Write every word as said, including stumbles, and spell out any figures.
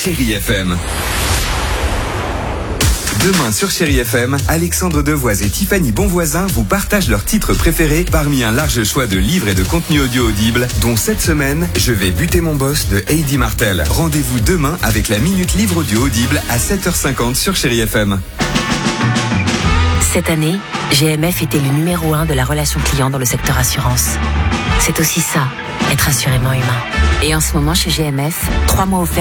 Chérie F M. Demain sur Chérie F M, Alexandre Devoise et Tiffany Bonvoisin vous partagent leurs titres préférés parmi un large choix de livres et de contenus audio audibles, dont cette semaine, Je vais buter mon boss de Heidi Martel. Rendez-vous demain avec la Minute Livre audio audible à sept heures cinquante sur Chérie F M. Cette année, G M F était le numéro un de la relation client dans le secteur assurance. C'est aussi ça, être assurément humain. Et en ce moment, chez G M F, trois mois offerts